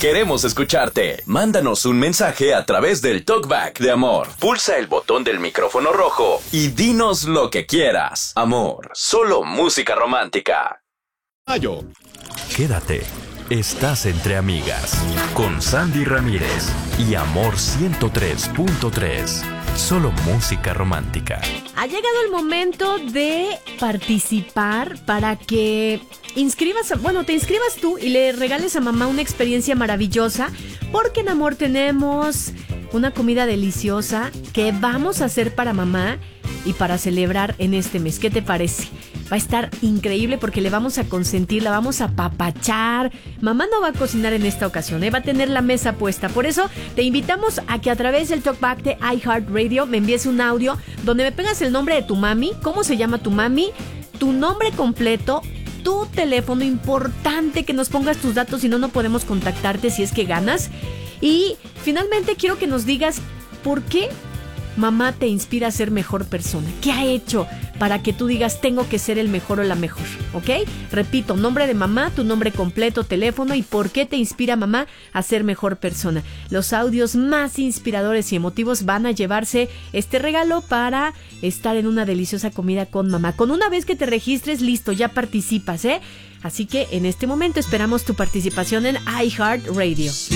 Queremos escucharte. Mándanos un mensaje a través del TalkBack de Amor. Pulsa el botón del micrófono rojo y dinos lo que quieras. Amor, solo música romántica. Quédate. Estás entre amigas. Con Sandy Ramírez y Amor 103.3. Solo música romántica. Ha llegado el momento de participar para que te inscribas tú y le regales a mamá una experiencia maravillosa, porque en Amor tenemos una comida deliciosa que vamos a hacer para mamá y para celebrar en este mes. ¿Qué te parece? Va a estar increíble porque le vamos a consentir, la vamos a apapachar. Mamá no va a cocinar en esta ocasión, va a tener la mesa puesta. Por eso te invitamos a que a través del TalkBack de iHeartRadio me envíes un audio donde me pegas el nombre de tu mami, cómo se llama tu mami, tu nombre completo, tu teléfono, importante que nos pongas tus datos, si no, no podemos contactarte si es que ganas. Y finalmente quiero que nos digas por qué mamá te inspira a ser mejor persona. ¿Qué ha hecho para que tú digas tengo que ser el mejor o la mejor? ¿Ok? Repito, nombre de mamá, tu nombre completo, teléfono y por qué te inspira mamá a ser mejor persona. Los audios más inspiradores y emotivos van a llevarse este regalo para estar en una deliciosa comida con mamá. Con una vez que te registres, listo, ya participas, ¿eh? Así que en este momento esperamos tu participación en iHeartRadio.